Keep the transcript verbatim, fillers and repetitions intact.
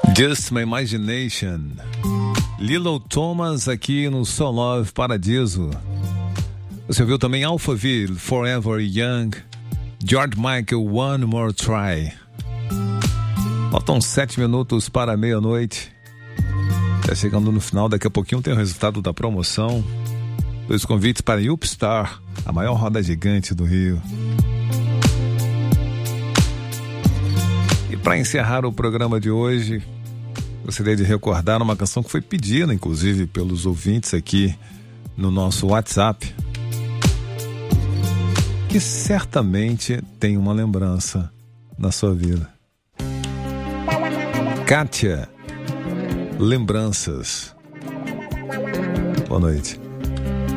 Just My Imagination. Lilo Thomas aqui no Soul Love Paradiso. Você ouviu também Alphaville, Forever Young, George Michael, One More Try. Faltam sete minutos para meia-noite. Tá chegando no final, daqui a pouquinho tem o resultado da promoção. Dois convites para Upstar, a maior roda gigante do Rio. E para encerrar o programa de hoje, gostaria de recordar uma canção que foi pedida, inclusive, pelos ouvintes aqui no nosso WhatsApp, que certamente tem uma lembrança na sua vida. Kátia, Lembranças. Boa noite.